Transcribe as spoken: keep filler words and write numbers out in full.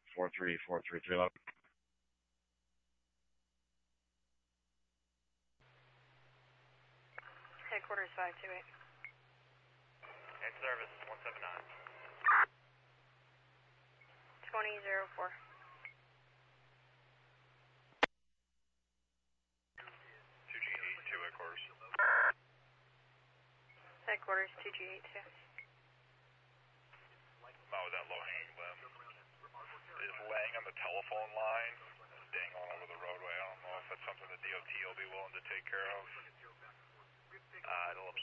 four three four three three eleven. Headquarters five two eight. Head service one seven nine. twenty zero four. two G eight two headquarters. Headquarters two G eight two. Not with that low hanging limb. Is laying on the telephone line, dangling over the roadway. I don't know if that's something the D O T will be willing to take care of. Uh, it'll